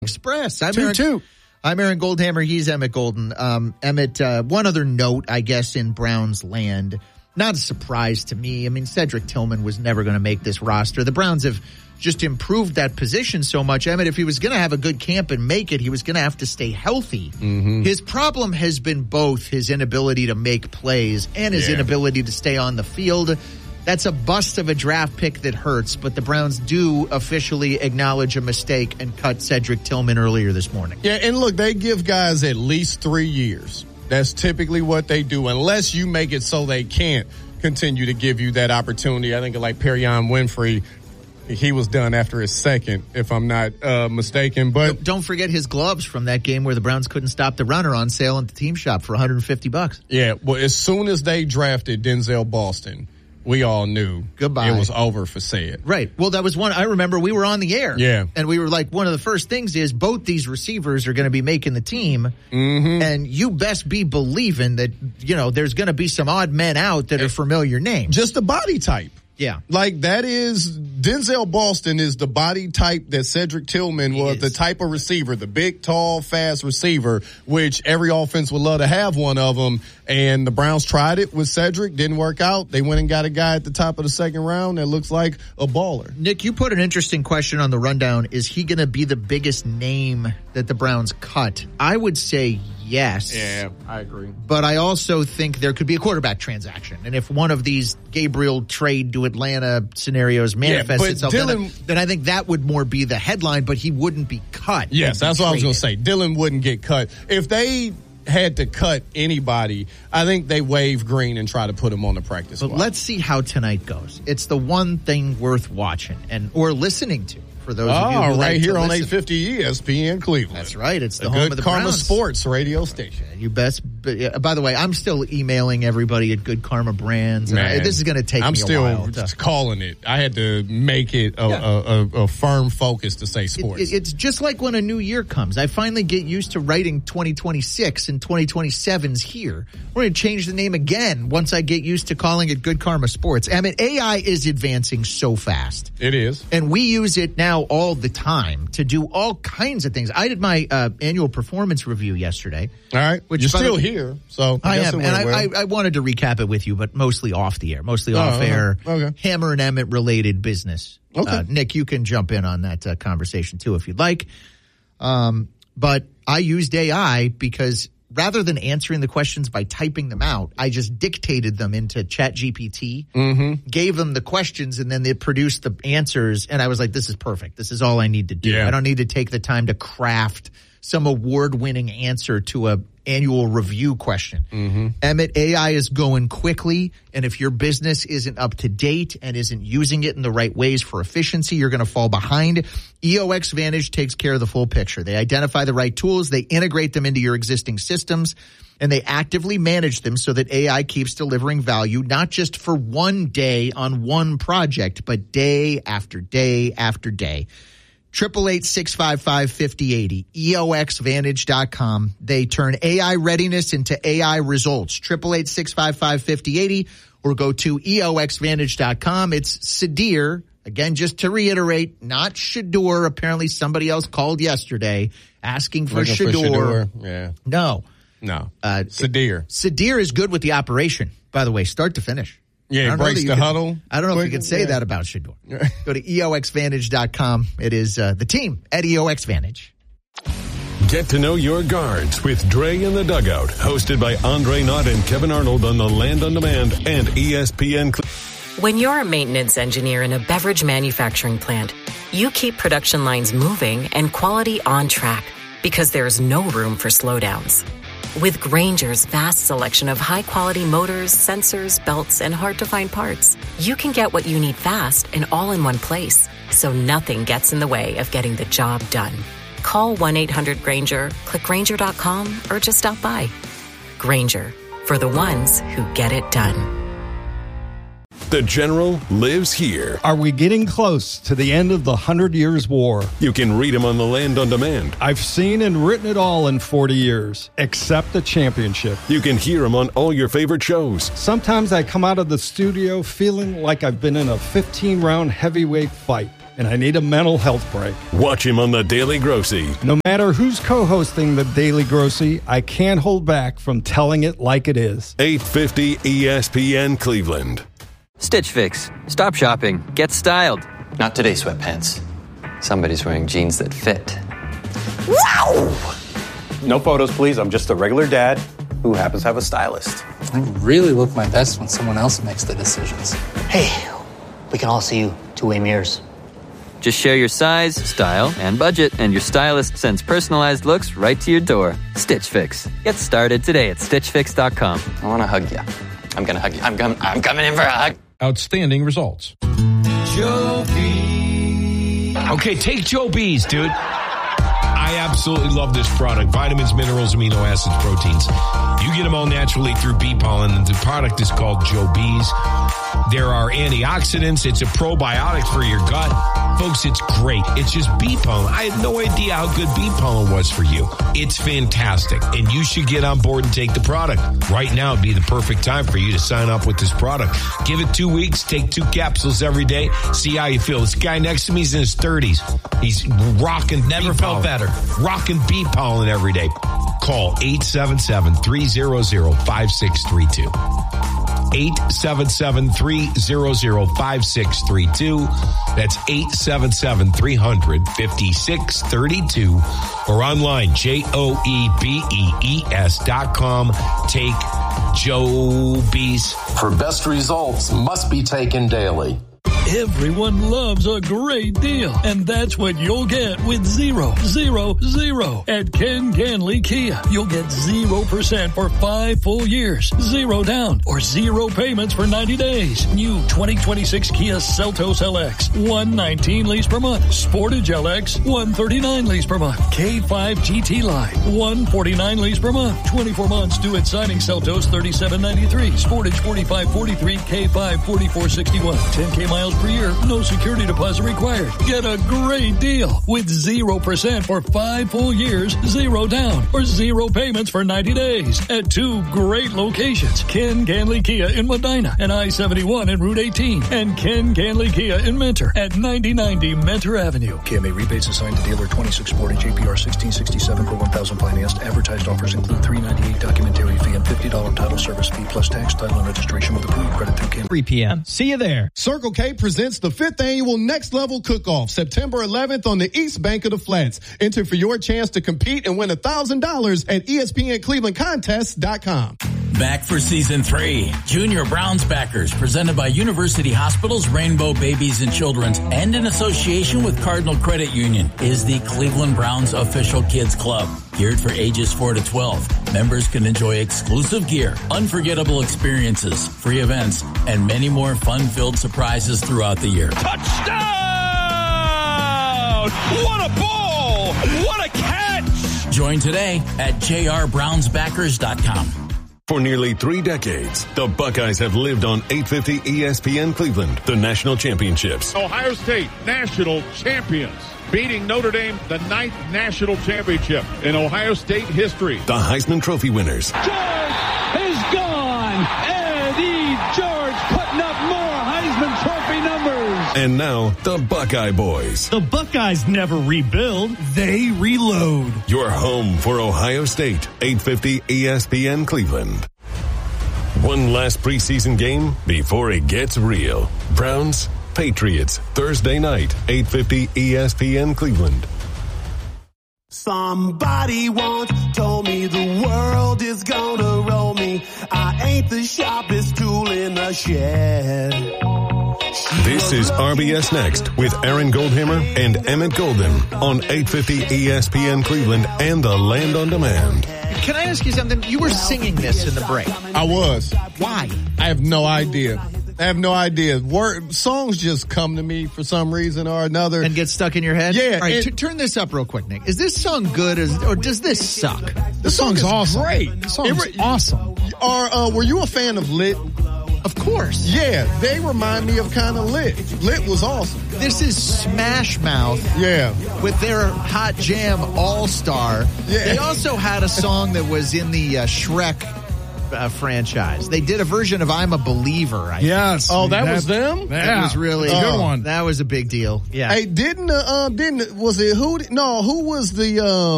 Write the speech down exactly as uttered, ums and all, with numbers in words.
Express. I'm two, Aaron, two. I'm Aaron Goldhammer. He's Emmett Golden. Um, Emmett, uh, one other note, I guess, in Browns land. Not a surprise to me. I mean, Cedric Tillman was never going to make this roster. The Browns have just improved that position so much. Emmett, if he was going to have a good camp and make it, he was going to have to stay healthy. Mm-hmm. His problem has been both his inability to make plays and his yeah. inability to stay on the field. That's a bust of a draft pick that hurts, but the Browns do officially acknowledge a mistake and cut Cedric Tillman earlier this morning. Yeah, and look, they give guys at least three years. That's typically what they do, unless you make it so they can't continue to give you that opportunity. I think like Perion Winfrey, he was done after his second, if I'm not uh, mistaken. But don't forget his gloves from that game where the Browns couldn't stop the runner on sale at the team shop for one hundred fifty bucks. Yeah, well, as soon as they drafted Denzel Boston, we all knew goodbye. It was over for Sid. Right. Well, that was one. I remember we were on the air. Yeah. And we were like, one of the first things is both these receivers are going to be making the team. Mm-hmm. And you best be believing that, you know, there's going to be some odd men out that are familiar names. Just the body type. Yeah. Like that is Denzel Boston is the body type that Cedric Tillman was, the type of receiver, the big, tall, fast receiver, which every offense would love to have one of them. And the Browns tried it with Cedric, didn't work out. They went and got a guy at the top of the second round that looks like a baller. Nick, you put an interesting question on the rundown. Is he going to be the biggest name that the Browns cut? I would say yes. Yeah, I agree. But I also think there could be a quarterback transaction. And if one of these Gabriel trade to Atlanta scenarios manifests yeah, itself, Dylan, then, then I think that would more be the headline, but he wouldn't be cut. Yes, that's what I was going to say. traded. Dylan wouldn't get cut. If they had to cut anybody, I think they wave Green and try to put him on the practice But squad. let's see how tonight goes. It's the one thing worth watching and or listening to. For those oh, of you who right like here to on listen. eight fifty E S P N Cleveland. That's right. It's the a home good of the Karma Browns. Sports radio station. You best. But, yeah, by the way, I'm still emailing everybody at Good Karma Brands. And I, this is going to take I'm me still a while. To, calling it. I had to make it a, Yeah. a, a, a firm focus to say sports. It, it, it's just like when a new year comes. I finally get used to writing twenty twenty-six and twenty twenty-seven's here. We're going to change the name again once I get used to calling it Good Karma Sports. I mean, A I is advancing so fast. It is. And we use it now all the time to do all kinds of things. I did my uh, annual performance review yesterday. All right. Which You're by still the- here, so I, I guess am, it and went I, well. I, I wanted to recap it with you, but mostly off the air, mostly Oh, off air, okay. Hammer and Emmett related business. Okay. Uh, Nick, you can jump in on that uh, conversation too if you'd like. Um, but I used A I because rather than answering the questions by typing them out, I just dictated them into ChatGPT, mm-hmm. gave them the questions, and then they produced the answers. And I was like, this is perfect. This is all I need to do. Yeah. I don't need to take the time to craft some award-winning answer to a annual review question. Mm-hmm. Emmett, A I is going quickly, and if your business isn't up to date and isn't using it in the right ways for efficiency, you're going to fall behind. E O X Vantage takes care of the full picture. They identify the right tools, they integrate them into your existing systems, and they actively manage them so that A I keeps delivering value, not just for one day on one project, but day after day after day. Triple eight six five five fifty eighty, E O X Vantage dot com. They turn A I readiness into A I results. Triple eight six five five fifty eighty, or go to E O X Vantage dot com. It's Sadir. Again, just to reiterate, not Shador. Apparently somebody else called yesterday asking for Looking Shador. for Shador. Yeah. No. No. Uh, Sadir. Sadir is good with the operation, by the way, start to finish. Yeah, I he don't know breaks that you the can- huddle. I don't know if quick. you can say Yeah. that about Shador. Go to E O X Vantage dot com. It is uh, the team at E O X Vantage. Get to know your guards with Dre in the Dugout, hosted by Andre Knott and Kevin Arnold on the Land on Demand and E S P N. When you're a maintenance engineer in a beverage manufacturing plant, you keep production lines moving and quality on track because there's no room for slowdowns. With Grainger's vast selection of high-quality motors, sensors, belts, and hard-to-find parts, you can get what you need fast and all in one place, so nothing gets in the way of getting the job done. Call one eight hundred Grainger, click Grainger dot com, or just stop by. Grainger, for the ones who get it done. The General lives here. Are we getting close to the end of the Hundred Years' War? You can read him on the Land on Demand. I've seen and written it all in forty years, except the championship. You can hear him on all your favorite shows. Sometimes I come out of the studio feeling like I've been in a fifteen-round heavyweight fight. and I need a mental health break. Watch him on The Daily Grossy. No matter who's co-hosting The Daily Grossy, I can't hold back from telling it like it is. eight fifty E S P N Cleveland. Stitch Fix. Stop shopping. Get styled. Not today, sweatpants. Somebody's wearing jeans that fit. Wow! No photos, please. I'm just a regular dad who happens to have a stylist. I really look my best when someone else makes the decisions. Hey, we can all see you two-way mirrors. Just share your size, style, and budget, and your stylist sends personalized looks right to your door. Stitch Fix. Get started today at stitch fix dot com. I want to hug you. I'm going to hug you. I'm, com- I'm coming in for a hug. Outstanding results. Joe B. Okay, take Joe B's, dude. I absolutely love this product. Vitamins, minerals, amino acids, proteins. You get them all naturally through bee pollen, and the product is called Joe B's. There are antioxidants. It's a probiotic for your gut. Folks, it's great. It's just bee pollen. I had no idea how good bee pollen was for you. It's fantastic, and you should get on board and take the product. Right now would be the perfect time for you to sign up with this product. Give it two weeks. Take two capsules every day. See how you feel. This guy next to me is in his thirties. He's rocking Never felt pollen. better. Rocking bee pollen every day. Call eight seven seven, three hundred, five six three two. eight seven seven, three hundred, five six three two. That's eight seven seven, three hundred, five six three two. Or online, J O E B E E S dot com. Take Joe B's. For best results, must be taken daily. Everyone loves a great deal, and that's what you'll get with zero, zero, zero at Ken Ganley Kia. You'll get zero percent for five full years, zero down, or zero payments for ninety days. New twenty twenty-six Kia Seltos L X, one nineteen lease per month. Sportage L X, one thirty-nine lease per month. K five G T Line, one forty-nine lease per month. twenty-four months due at signing. Seltos thirty-seven ninety-three. Sportage forty-five forty-three. K five forty-four sixty-one. ten K miles per year, no security deposit required. Get a great deal with zero percent for five full years, zero down, or zero payments for ninety days at two great locations. Ken Ganley Kia in Medina and I seventy-one and Route eighteen, and Ken Ganley Kia in Mentor at ninety ninety Mentor Avenue. K M A rebates assigned to dealer twenty-six forty, J P R sixteen sixty-seven per one thousand financed. Advertised offers include three ninety-eight documentary fee and fifty dollars title service fee plus tax, title, and registration with approved credit through K M A. three p.m. See you there. Circle K presents the fifth annual Next Level Cook-Off, September eleventh on the East Bank of the Flats. Enter for your chance to compete and win one thousand dollars at E S P N Cleveland Contest dot com. Back for season three. Junior Browns Backers, presented by University Hospitals, Rainbow Babies and Children's, and in association with Cardinal Credit Union, is the Cleveland Browns official kids club. Geared for ages four to twelve. Members can enjoy exclusive gear, unforgettable experiences, free events, and many more fun-filled surprises throughout the year. Touchdown! What a ball! What a catch! Join today at j r browns backers dot com. For nearly three decades, the Buckeyes have lived on eight fifty E S P N Cleveland, the national championships. Ohio State, national champions, beating Notre Dame, the ninth national championship in Ohio State history. The Heisman Trophy winners. George is gone. Eddie George putting up more Heisman Trophy numbers. And now, the Buckeye Boys. The Buckeyes never rebuild, they reload. Your home for Ohio State, eight fifty E S P N Cleveland. One last preseason game before it gets real. Browns, Patriots, Thursday night, eight fifty E S P N Cleveland. Somebody once told me the world is gonna roll me. I ain't the sharpest tool in the shed. This is R B S Next with Aaron Goldhammer and Emmett Golden on eight fifty E S P N Cleveland and the Land on Demand. Can I ask you something? You were singing this in the break. I was. Why? I have no idea. I have no idea. Word, songs just come to me for some reason or another. And get stuck in your head? Yeah. All right, it, t- turn this up real quick, Nick. Is this song good as, or does this suck? This song song's is awesome. great. The song's it, awesome. Are, uh, were you a fan of Lit? Of course. Yeah, they remind me of kind of Lit. Lit was awesome. This is Smash Mouth. Yeah. With their Hot Jam All-Star. Yeah. They also had a song that was in the uh, Shrek uh, franchise. They did a version of I'm a Believer. I yes. Think. Oh, that, that was them? That yeah. was really a good one. That was a big deal. Yeah. Hey, didn't, uh, didn't, was it who, no, who was the, um,